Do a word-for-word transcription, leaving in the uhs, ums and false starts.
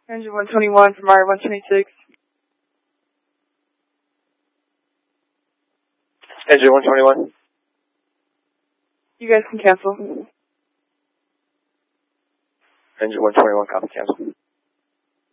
Engine one twenty-one from R one twenty-six. Engine one twenty-one. You guys can cancel. Engine one twenty-one, copy, cancel.